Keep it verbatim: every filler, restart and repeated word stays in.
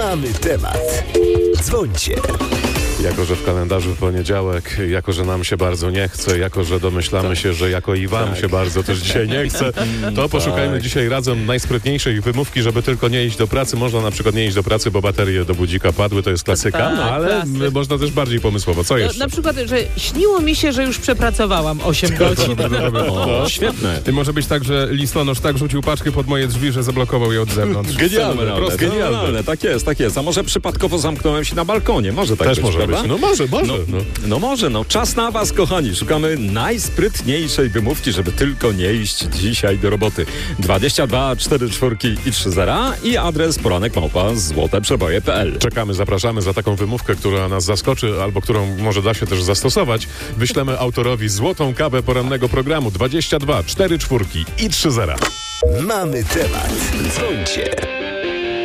Mamy temat. Dzwońcie. Jako że w kalendarzu poniedziałek, jako że nam się bardzo nie chce, jako że domyślamy tak. się, że jako i wam tak. się bardzo też dzisiaj nie chce, to poszukajmy tak. dzisiaj razem najsprytniejszej wymówki, żeby tylko nie iść do pracy. Można na przykład nie iść do pracy, bo baterie do budzika padły, to jest klasyka, tak, no, ale klasyk. Można też bardziej pomysłowo. Co jeszcze? No, na przykład, że śniło mi się, że już przepracowałam osiem godzin. O, świetne. Ty może być tak, że listonosz tak rzucił paczkę pod moje drzwi, że zablokował je od zewnątrz. Genialne, prosto genialne. Tak jest, tak jest. A może przypadkowo zamknąłem się na balkonie? Może tak też być, może prawda? być. No może, może. No, no. no może, no. Czas na was, kochani. Szukamy najsprytniejszej wymówki, żeby tylko nie iść dzisiaj do roboty. dwadzieścia dwa cztery cztery i trzy zera i adres poranek małpa złote przeboje kropka p l. Czekamy, zapraszamy za taką wymówkę, która nas zaskoczy, albo którą może da się też zastosować. Wyślemy autorowi złotą kawę porannego programu dwadzieścia dwa cztery cztery i trzy zera. Mamy temat. Dzwońcie.